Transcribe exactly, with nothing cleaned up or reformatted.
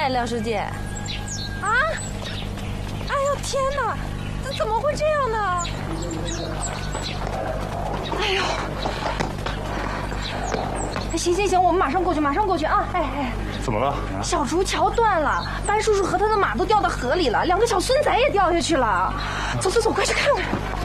哎，梁书记。啊！哎呦天哪，这怎么会这样呢？哎呦！行行行，我们马上过去，马上过去啊！哎哎， 怎么了？ 小竹桥断了，班叔叔和他的马都掉到河里了，两个小孙仔也掉下去了。走走走，快去看看！